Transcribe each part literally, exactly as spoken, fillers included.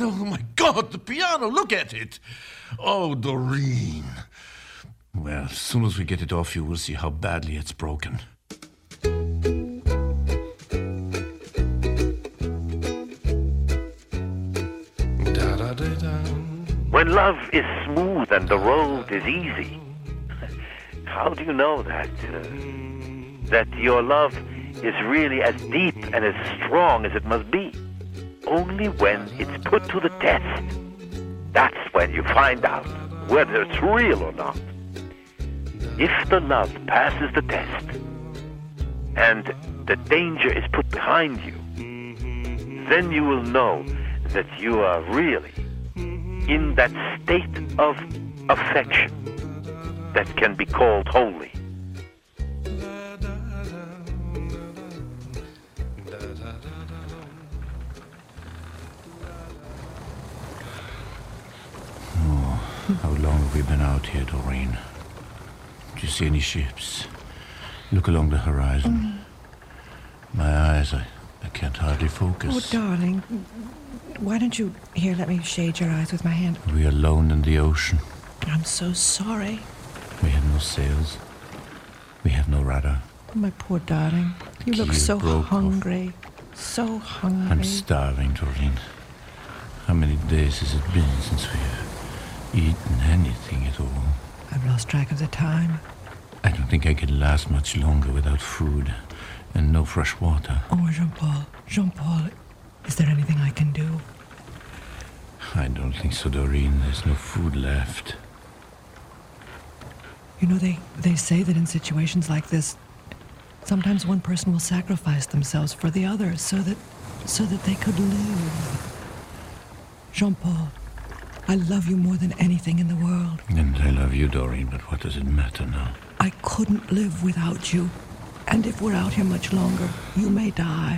piano. Oh, my God, the piano. Look at it. Oh, Doreen. Well, as soon as we get it off you, we'll see how badly it's broken. When love is smooth and the road is easy, how do you know that? Uh, that your love is really as deep and as strong as it must be? Only when it's put to the test. That's when you find out whether it's real or not. If the love passes the test and the danger is put behind you, then you will know that you are really in that state of affection that can be called holy. Oh, how long have we been out here, Doreen? Do you see any ships? Look along the horizon. Mm. My eyes, I, I can't hardly focus. Oh, darling. Why don't you... Here, let me shade your eyes with my hand. We're alone in the ocean. I'm so sorry. We have no sails. We have no rudder. Oh, my poor darling. You Gear look so broke hungry. Off. So hungry. I'm starving, Doreen. How many days has it been since we've eaten anything at all? I've lost track of the time. I don't think I can last much longer without food and no fresh water. Oh, Jean-Paul. Jean-Paul, is there anything I can do? I don't think so, Doreen. There's no food left. You know, they, they say that in situations like this, sometimes one person will sacrifice themselves for the others so that, so that they could live. Jean-Paul, I love you more than anything in the world. And I love you, Doreen, but what does it matter now? I couldn't live without you. And if we're out here much longer, you may die.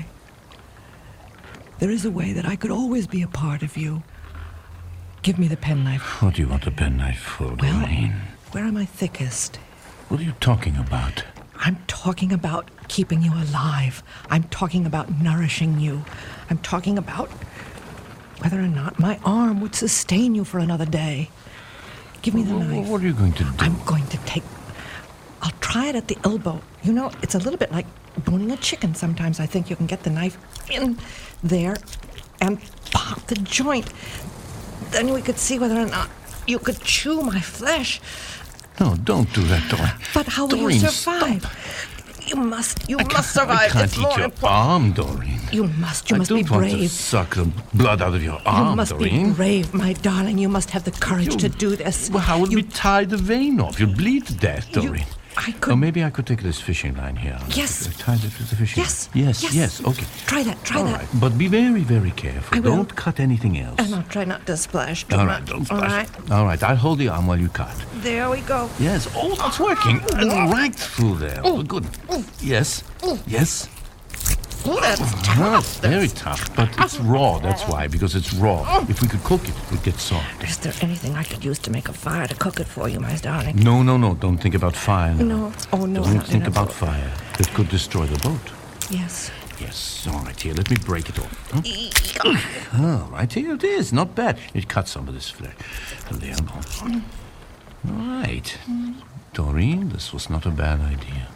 There is a way that I could always be a part of you. Give me the penknife. What do you want a penknife for, Doreen? Well, where am I thickest? What are you talking about? I'm talking about keeping you alive. I'm talking about nourishing you. I'm talking about whether or not my arm would sustain you for another day. Give me the what, knife. What are you going to do? I'm going to take... I'll try it at the elbow. You know, it's a little bit like boning a chicken sometimes. I think you can get the knife in there and pop the joint. Then we could see whether or not you could chew my flesh. No, don't do that, Doreen. But how will Doreen, you survive? Stop. You must, you I must survive. I can't It's eat more your important. arm, Doreen. You must, you must I be don't want brave. to suck the blood out of your arm, You must Doreen. be brave, my darling. You must have the courage You- to do this. Well, how would you, we tie the vein off? You'll bleed to death, You- Doreen. I could... Oh, maybe I could take this fishing line here. Yes. Tie it with the fishing Yes. line. Yes, Yes. yes, okay. Try that, try All that. right, but be very, very careful. I will. Don't cut anything else. And I'll try not to splash too All much. right, don't All splash. right. All right, I'll hold the arm while you cut. There we go. Yes, oh, that's working. And right through there. Oh, good. Yes, yes. Oh, that's Ah, tough. very tough, but it's raw, that's why, because it's raw. If we could cook it, it would get soft. Is there anything I could use to make a fire to cook it for you, my darling? No, no, no, don't think about fire now. No. Oh, no. Don't not think in a about boat. fire. It could destroy the boat. Yes. Yes, all right, here, let me break it off. Huh? Oh, right here it is, not bad. It cuts some of this flesh. There, no. All right. Doreen, this was not a bad idea.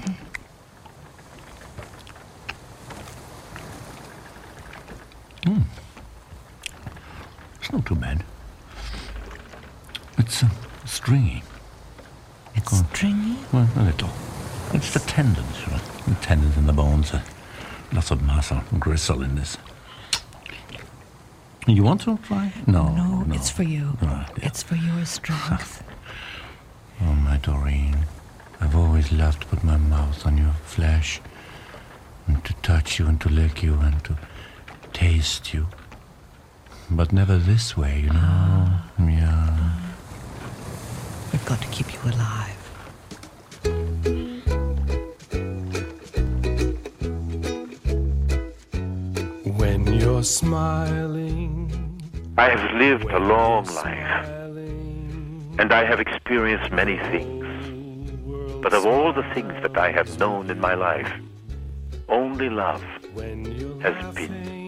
Hmm. It's not too bad. It's uh, stringy. It's Go on. stringy? Well, a little. It's the tendons, you know. The tendons and the bones. Uh, lots of muscle and gristle in this. You want to try? No, No, no. it's for you. Right, yeah. It's for your strength. Oh, my Doreen. I've always loved to put my mouth on your flesh and to touch you and to lick you and to taste you. But never this way, you know. Yeah. We've got to keep you alive. When you're smiling, I have lived a long life, and I have experienced many things. But of all the things that I have known in my life, only love has been